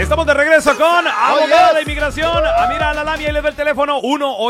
Estamos de regreso con Abogada de Inmigración. Amira Alalamia, y les da el teléfono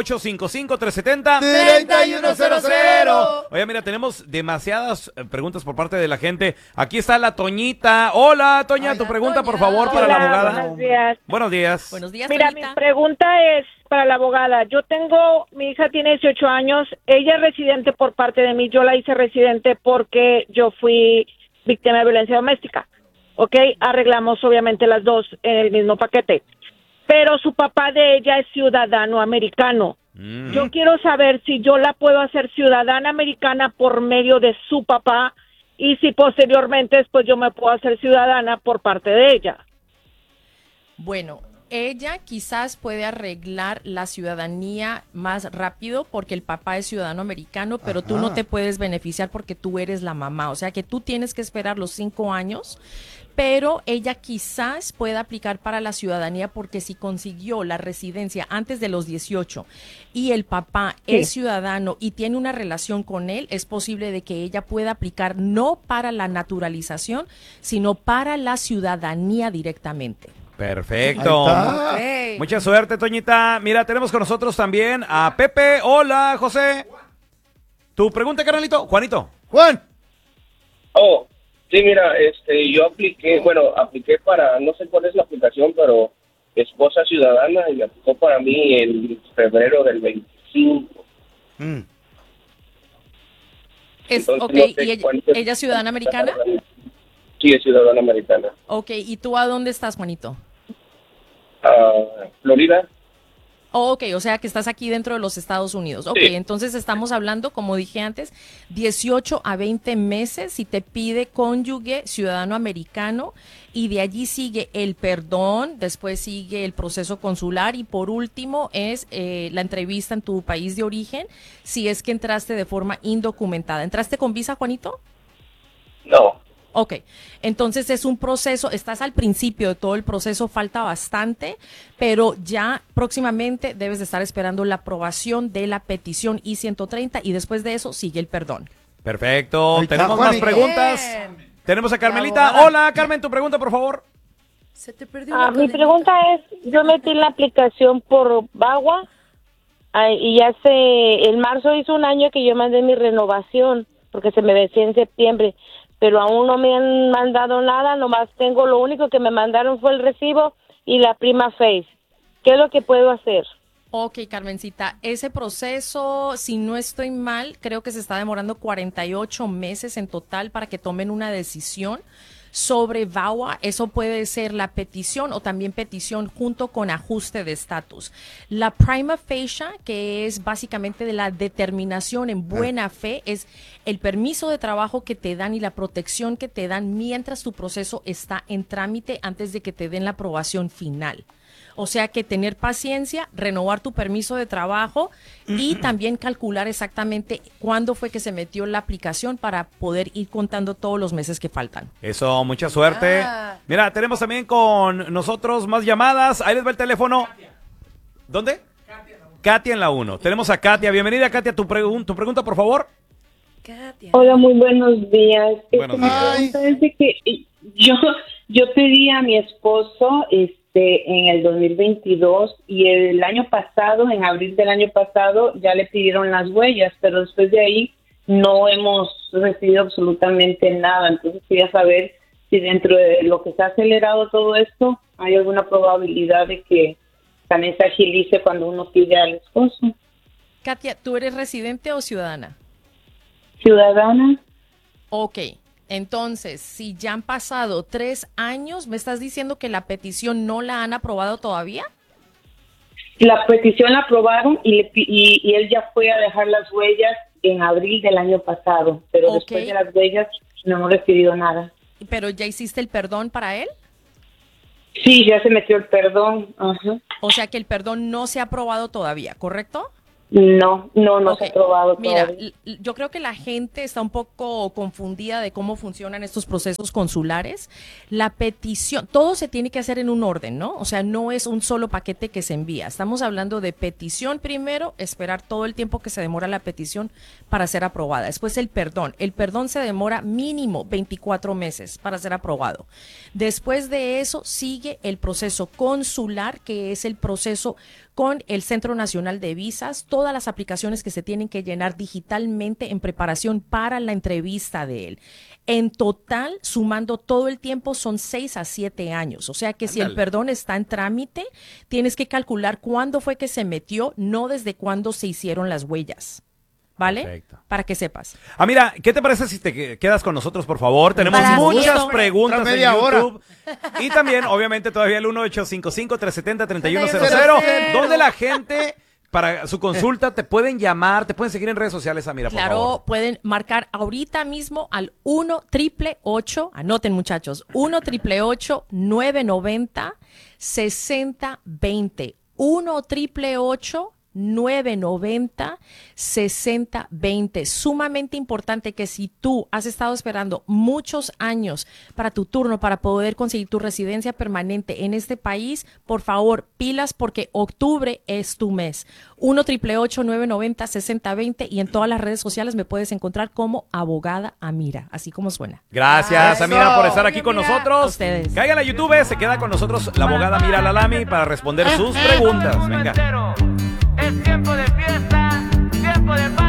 1-855-370-3100. Oye, mira, tenemos demasiadas preguntas por parte de la gente. Aquí está la Toñita. Hola, Toña, tu pregunta, por favor, para la abogada. Buenos días. Buenos días. Buenos días, Mira, Toñita. mi pregunta es para la abogada. Mi hija tiene 18 años, ella es residente por parte de mí, yo la hice residente porque yo fui víctima de violencia doméstica. ¿Ok? Arreglamos obviamente las dos en el mismo paquete. Pero su papá de ella es ciudadano americano. Yo quiero saber si yo la puedo hacer ciudadana americana por medio de su papá y si posteriormente después yo me puedo hacer ciudadana por parte de ella. Bueno, ella quizás puede arreglar la ciudadanía más rápido porque el papá es ciudadano americano, pero tú no te puedes beneficiar porque tú eres la mamá. O sea que tú tienes que esperar los 5 años, pero ella quizás pueda aplicar para la ciudadanía porque si consiguió la residencia antes de los 18 y el papá es ciudadano y tiene una relación con él, es posible de que ella pueda aplicar no para la naturalización, sino para la ciudadanía directamente. Perfecto. Mucha suerte, Toñita. Mira, tenemos con nosotros también a Pepe. Hola, José. ¿Tu pregunta, carnalito? Juanito. Juan. Oh, sí, mira, yo apliqué para, no sé cuál es la aplicación, pero esposa ciudadana, y me aplicó para mí en febrero del 25. Ok, ¿y ella es ciudadana americana? Sí, es ciudadana americana. Ok, ¿y tú a dónde estás, Juanito? Florida. Oh, ok, o sea que estás aquí dentro de los Estados Unidos. Ok, Sí. entonces estamos hablando, como dije antes, 18 a 20 meses si te pide cónyuge ciudadano americano y de allí sigue el perdón, después sigue el proceso consular y por último es la entrevista en tu país de origen si es que entraste de forma indocumentada. ¿Entraste con visa, Juanito? No. Ok, entonces es un proceso, estás al principio de todo el proceso, falta bastante, pero ya próximamente debes de estar esperando la aprobación de la petición I-130 y después de eso sigue el perdón. Perfecto. Ahí Tenemos está, más Juanito. preguntas. Tenemos a Carmelita. abogada. Hola, Carmen, tu pregunta, por favor. Se te perdió una Mi cadenita. pregunta es, yo metí la aplicación por VAWA y en marzo hizo un año que yo mandé mi renovación porque se me vencía en septiembre, pero aún no me han mandado nada, nomás lo único que me mandaron fue el recibo y la prima face. ¿Qué es lo que puedo hacer? Ok, Carmencita, ese proceso, si no estoy mal, creo que se está demorando 48 meses en total para que tomen una decisión sobre VAWA. Eso puede ser la petición o también petición junto con ajuste de estatus. La prima facie, que es básicamente de la determinación en buena fe, es el permiso de trabajo que te dan y la protección que te dan mientras tu proceso está en trámite antes de que te den la aprobación final. O sea que tener paciencia, renovar tu permiso de trabajo y también calcular exactamente cuándo fue que se metió la aplicación para poder ir contando todos los meses que faltan. Eso, mucha suerte. Mira, tenemos también con nosotros más llamadas. Ahí les va el teléfono. ¿Dónde? Katia en la 1. Tenemos a Katia. Bienvenida, Katia. Tu pregunta, por favor. Katia. Hola, muy buenos días. Buenos Mi días. pregunta es de que yo pedí a mi esposo en el 2022 y el año pasado, en abril del año pasado, ya le pidieron las huellas, pero después de ahí no hemos recibido absolutamente nada. Entonces quería saber si dentro de lo que se ha acelerado todo esto hay alguna probabilidad de que también se agilice cuando uno pide al esposo. Katia, ¿tú eres residente o ciudadana? Ciudadana. Ok, entonces, si ya han pasado 3 años, ¿me estás diciendo que la petición no la han aprobado todavía? La petición la aprobaron y él ya fue a dejar las huellas en abril del año pasado, pero Ok. después de las huellas no hemos recibido nada. ¿Pero ya hiciste el perdón para él? Sí, ya se metió el perdón. Ajá. O sea que el perdón no se ha aprobado todavía, ¿correcto? No se Ok. ha aprobado Mira, todavía. yo creo que la gente está un poco confundida de cómo funcionan estos procesos consulares. La petición, todo se tiene que hacer en un orden, ¿no? O sea, no es un solo paquete que se envía. Estamos hablando de petición primero, esperar todo el tiempo que se demora la petición para ser aprobada. Después el perdón. El perdón se demora mínimo 24 meses para ser aprobado. Después de eso sigue el proceso consular, que es el proceso con el Centro Nacional de Visas, todas las aplicaciones que se tienen que llenar digitalmente en preparación para la entrevista de él. En total, sumando todo el tiempo, son 6 a 7 años. O sea que si el Ándale. perdón está en trámite, tienes que calcular cuándo fue que se metió, no desde cuándo se hicieron las huellas. ¿Vale? Perfecto. Para que sepas. Mira, ¿qué te parece si te quedas con nosotros, por favor? Tenemos Para muchas gusto. preguntas Otra en media hora. YouTube. Y también, obviamente, todavía el 1855-370-3100, donde la gente, para su consulta, te pueden llamar, te pueden seguir en redes sociales, Samira, por Claro, favor. pueden marcar ahorita mismo al 1-888, anoten muchachos, 1-888-990-6020. 1-888-990-6020. Sumamente importante que si tú has estado esperando muchos años para tu turno, para poder conseguir tu residencia permanente en este país, por favor, pilas porque octubre es tu mes. 1-888-990-6020 y en todas las redes sociales me puedes encontrar como Abogada Amira, así como suena. Gracias, Eso. Samira, por estar aquí con nosotros. A ustedes. Caigan a YouTube, se queda con nosotros la abogada Mira Lalami para responder sus preguntas. Venga. Es tiempo de fiesta, tiempo de paz.